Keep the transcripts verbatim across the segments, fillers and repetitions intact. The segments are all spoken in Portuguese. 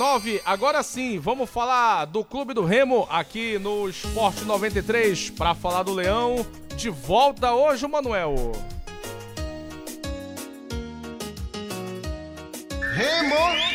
dezenove. Agora sim, vamos falar do Clube do Remo aqui no Esporte noventa e três para falar do Leão. De volta hoje o Manuel. Remo!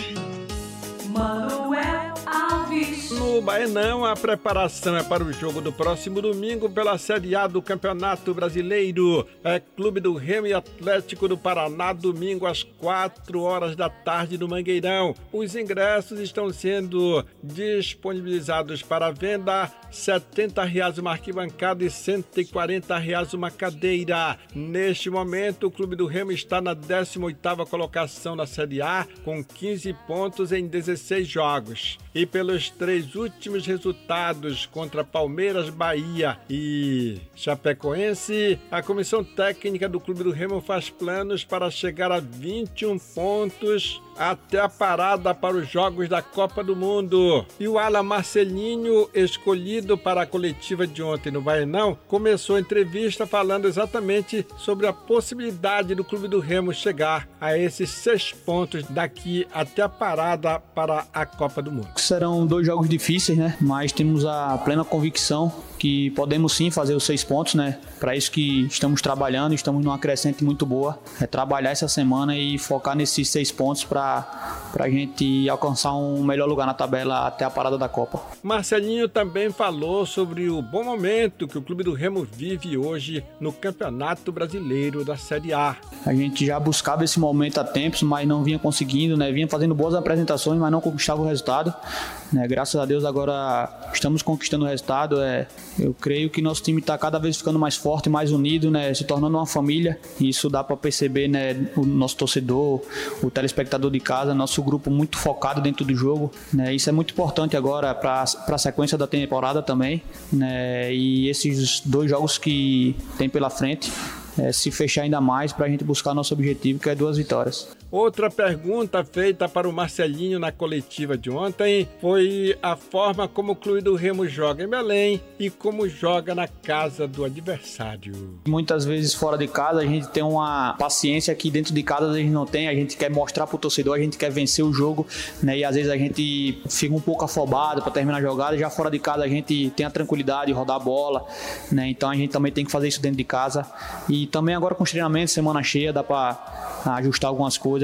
Manuel Alves. No Baenão, a preparação é para o jogo do próximo domingo pela Série A do Campeonato Brasileiro. É Clube do Remo e Atlético do Paraná, domingo às quatro horas da tarde no Mangueirão. Os ingressos estão sendo disponibilizados para venda, setenta reais uma arquibancada e cento e quarenta reais uma cadeira. Neste momento, o Clube do Remo está na décima oitava colocação na Série A, com quinze pontos em dezesseis jogos. E pelos três últimos resultados contra Palmeiras, Bahia e Chapecoense, a comissão técnica do Clube do Remo faz planos para chegar a vinte e um pontos até a parada para os Jogos da Copa do Mundo. E o ala Marcelinho, escolhido para a coletiva de ontem no Baenão, começou a entrevista falando exatamente sobre a possibilidade do Clube do Remo chegar a esses seis pontos daqui até a parada para a Copa do Mundo. Serão dois jogos difíceis, né? Mas temos a plena convicção que podemos sim fazer os seis pontos, né? Para isso que estamos trabalhando, estamos numa crescente muito boa. É trabalhar essa semana e focar nesses seis pontos para para a gente alcançar um melhor lugar na tabela até a parada da Copa. Marcelinho também falou sobre o bom momento que o Clube do Remo vive hoje no Campeonato Brasileiro da Série A. A gente já buscava esse momento há tempos, mas não vinha conseguindo, né? Vinha fazendo boas apresentações, mas não conquistava o resultado. Né? Graças a Deus agora estamos conquistando o resultado. É, eu creio que nosso time está cada vez ficando mais forte, mais unido, né? Se tornando uma família. E isso dá para perceber, né? O nosso torcedor, o telespectador de casa, nosso grupo muito focado dentro do jogo. Né? Isso é muito importante agora para a sequência da temporada também. Né? E esses dois jogos que tem pela frente, é, se fechar ainda mais para a gente buscar nosso objetivo, que é duas vitórias. Outra pergunta feita para o Marcelinho na coletiva de ontem foi a forma como o Clube do Remo joga em Belém e como joga na casa do adversário. Muitas vezes fora de casa a gente tem uma paciência que dentro de casa a gente não tem, a gente quer mostrar para o torcedor, a gente quer vencer o jogo, né? E às vezes a gente fica um pouco afobado para terminar a jogada, já fora de casa a gente tem a tranquilidade de rodar a bola, né? Então a gente também tem que fazer isso dentro de casa e também agora com os treinamentos, semana cheia, dá para ajustar algumas coisas.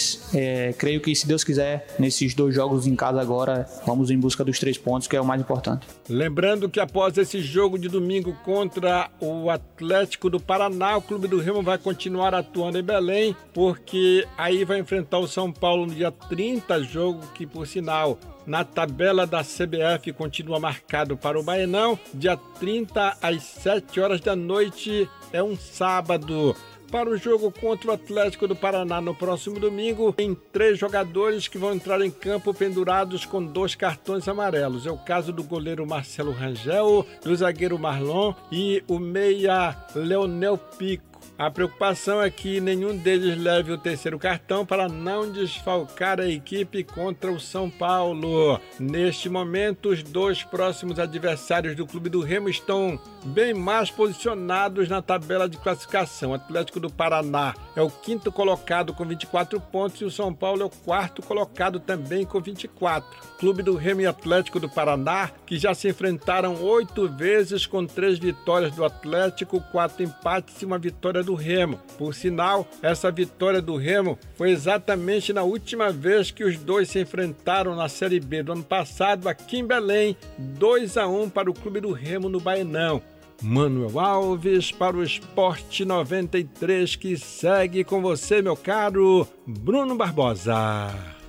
É, creio que, se Deus quiser, nesses dois jogos em casa agora, vamos em busca dos três pontos, que é o mais importante. Lembrando que após esse jogo de domingo contra o Atlético do Paraná, o Clube do Remo vai continuar atuando em Belém, porque aí vai enfrentar o São Paulo no dia trinta, jogo que, por sinal, na tabela da C B F continua marcado para o Baenão, dia trinta às sete horas da noite, é um sábado. Para o jogo contra o Atlético do Paraná no próximo domingo, tem três jogadores que vão entrar em campo pendurados com dois cartões amarelos. É o caso do goleiro Marcelo Rangel, do zagueiro Marlon e o meia Leonel Pico. A preocupação é que nenhum deles leve o terceiro cartão para não desfalcar a equipe contra o São Paulo. Neste momento, os dois próximos adversários do Clube do Remo estão bem mais posicionados na tabela de classificação. O Atlético do Paraná é o quinto colocado com vinte e quatro pontos e o São Paulo é o quarto colocado também com vinte e quatro. Clube do Remo e Atlético do Paraná, que já se enfrentaram oito vezes com três vitórias do Atlético, quatro empates e uma vitória do Remo. Por sinal, essa vitória do Remo foi exatamente na última vez que os dois se enfrentaram na Série B do ano passado, aqui em Belém, dois a um para o Clube do Remo no Baenão. Manuel Alves para o Esporte noventa e três, que segue com você, meu caro Bruno Barbosa.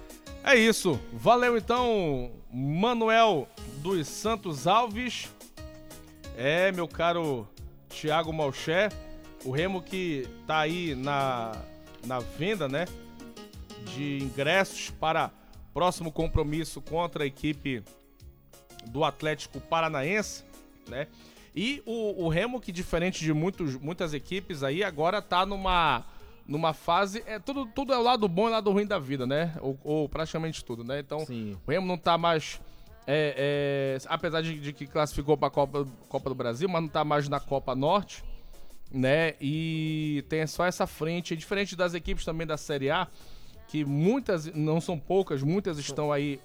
É isso, valeu então, Manuel dos Santos Alves. É, meu caro Thiago Malcher, o Remo que tá aí na, na venda, né, de ingressos para próximo compromisso contra a equipe do Atlético Paranaense, né? E o, o Remo, que diferente de muitos, muitas equipes aí, agora tá numa, numa fase... É, tudo, tudo é o lado bom e o lado ruim da vida, né? Ou, ou praticamente tudo, né? Então, sim, o Remo não tá mais... É, é, apesar de, de que classificou para a Copa, Copa do Brasil, mas não tá mais na Copa Norte, né? E tem só essa frente, diferente das equipes também da Série A, que muitas, não são poucas, muitas estão aí